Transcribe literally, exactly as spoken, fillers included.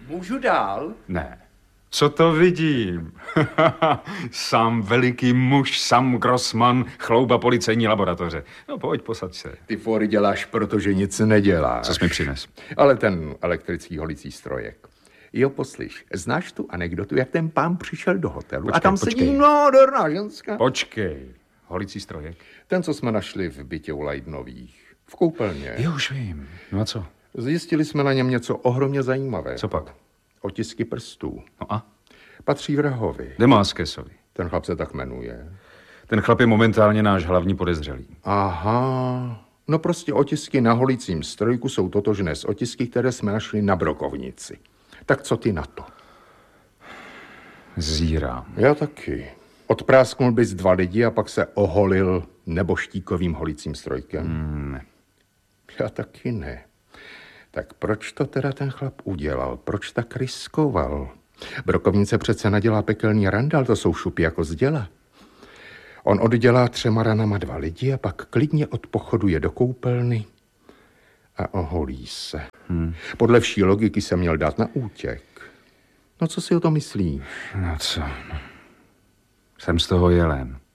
Můžu dál? Ne. Co to vidím? Sám veliký muž, Sam Grossman, chlouba policejní laboratoře. No pojď, posaď se. Ty fóry děláš, protože nic neděláš. Co jsi mi přines? Ale ten elektrický holicí strojek. Jo, poslyš, znáš tu anekdotu, jak ten pán přišel do hotelu Počkej, a tam počkej. sedí nádherná ženská? Počkej, holicí strojek? Ten, co jsme našli v bytě u Leidnových, v koupelně. Jo, už vím. No a co? Zjistili jsme na něm něco ohromně zajímavé. Co pak? Otisky prstů. No a? Patří Vrhovi. Demáskesovi. Ten chlap se tak jmenuje. Ten chlap je momentálně náš hlavní podezřelý. Aha, no prostě otisky na holicím strojku jsou totožné s otisky, které jsme našli na brokovnici. Tak co ty na to? Zírám. Já taky. Odprásknul bys dva lidi a pak se oholil neboštíkovým holicím strojkem? Mm, ne. Já taky ne. Tak proč to teda ten chlap udělal? Proč tak riskoval? Brokovnice přece nadělá pekelný randál, to jsou šupy jako z děla. On oddělá třema ranama dva lidi a pak klidně odpochoduje do koupelny a oholí se. Hmm. Podle vší logiky se měl dát na útěk. No co si o to myslíš? No co? Jsem z toho jelen.